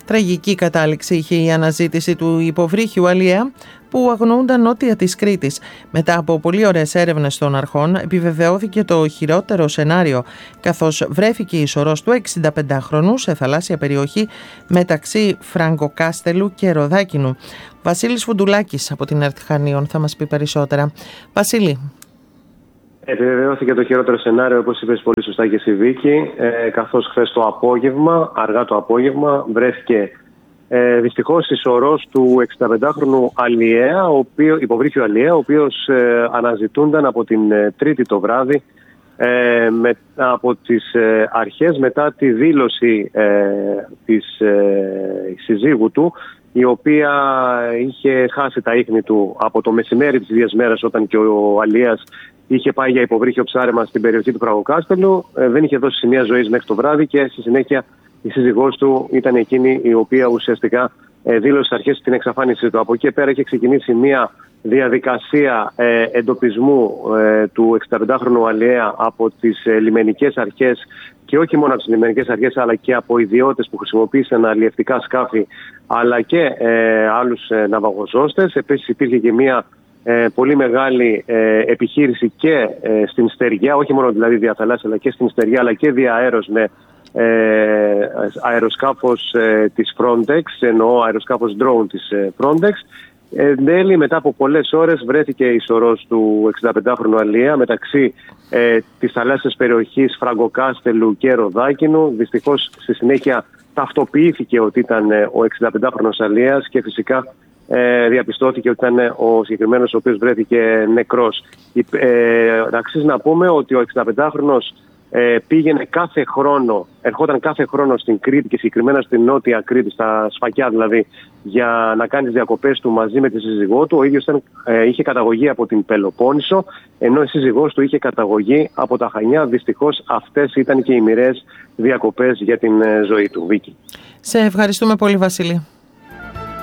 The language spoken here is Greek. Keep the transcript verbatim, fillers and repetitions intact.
Τραγική κατάληξη είχε η αναζήτηση του υποβρύχιου Αλιέα που αγνοούνταν νότια της Κρήτης. Μετά από πολύ ωραίες έρευνες των αρχών επιβεβαιώθηκε το χειρότερο σενάριο, καθώς βρέθηκε η σωρός του εξηνταπεντάχρονου σε θαλάσσια περιοχή μεταξύ Φραγκοκάστελου και Ροδάκινου. Βασίλης Φουντουλάκης από την ΕΡΤ Χανίων θα μας πει περισσότερα. Βασίλη. Επιβεβαιώθηκε το χειρότερο σενάριο, όπως είπες πολύ σωστά και εσύ, Βίκη, ε, καθώς χθες το απόγευμα, αργά το απόγευμα, βρέθηκε ε, δυστυχώς η σωρός του εξηνταπεντάχρονου Αλιέα, ο οποίο, υποβρύχιου Αλιέα, ο οποίος ε, αναζητούνταν από την ε, Τρίτη το βράδυ ε, με, από τις ε, αρχές μετά τη δήλωση ε, της ε, συζύγου του, η οποία είχε χάσει τα ίχνη του από το μεσημέρι της ίδιας μέρας, όταν και ο Αλιέας είχε πάει για υποβρύχιο ψάρεμα στην περιοχή του Φραγκοκάστελου. Ε, δεν είχε δώσει σημεία ζωής μέχρι το βράδυ και στη συνέχεια η σύζυγός του ήταν εκείνη η οποία ουσιαστικά ε, δήλωσε στις αρχές την εξαφάνισή του. Από εκεί πέρα είχε ξεκινήσει μια διαδικασία ε, εντοπισμού ε, του εξηνταπεντάχρονου Αλιέα από τις ε, λιμενικές αρχές, και όχι μόνο από τις λιμενικές αρχές αλλά και από ιδιώτες που χρησιμοποίησαν αλλιευτικά σκάφη αλλά και ε, άλλους ε, ναυαγοζώστες. Επίσης υπήρχε και μια Ε, πολύ μεγάλη ε, επιχείρηση και ε, στην Στεριά, όχι μόνο δηλαδή διαθαλάσσια αλλά και στην Στεριά, αλλά και διαέρος με ε, αεροσκάφος ε, της Frontex, εννοώ αεροσκάφος drone της ε, Frontex. Εν τέλει, μετά από πολλές ώρες βρέθηκε η σωρός του εξηνταπεντάχρονου Αλιέα μεταξύ ε, της θαλάσσιας περιοχής Φραγκοκάστελου και Ροδάκινου. Δυστυχώς στη συνέχεια ταυτοποιήθηκε ότι ήταν ε, ο εξηνταπεντάχρονος Αλιέας και φυσικά Ε, διαπιστώθηκε ότι ήταν ο συγκεκριμένος ο οποίος βρέθηκε νεκρός. Ε, αξίζει να πούμε ότι ο εξηνταπεντάχρονος ε, πήγαινε κάθε χρόνο, ερχόταν κάθε χρόνο στην Κρήτη και συγκεκριμένα στην Νότια Κρήτη, στα Σφακιά δηλαδή, για να κάνει τις διακοπές του μαζί με τη σύζυγό του. Ο ίδιος ήταν, ε, είχε καταγωγή από την Πελοπόννησο, ενώ η σύζυγός του είχε καταγωγή από τα Χανιά. Δυστυχώς αυτές ήταν και οι μοιραίες διακοπές για την ε, ζωή του. Βίκη. Σε ευχαριστούμε πολύ, Βασίλη.